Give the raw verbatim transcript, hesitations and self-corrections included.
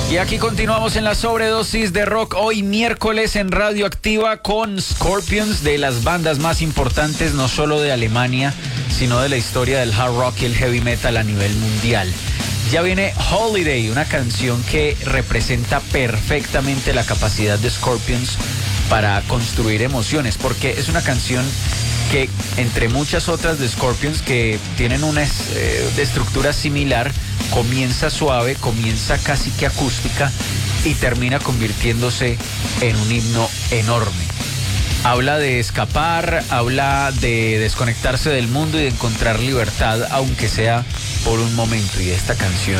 Y aquí continuamos en la sobredosis de rock, hoy miércoles en Radioactiva con Scorpions, de las bandas más importantes no solo de Alemania, sino de la historia del hard rock y el heavy metal a nivel mundial. Ya viene Holiday, una canción que representa perfectamente la capacidad de Scorpions para construir emociones, porque es una canción que, entre muchas otras de Scorpions que tienen una eh, de estructura similar, comienza suave, comienza casi que acústica y termina convirtiéndose en un himno enorme. Habla de escapar, habla de desconectarse del mundo y de encontrar libertad, aunque sea por un momento, y esta canción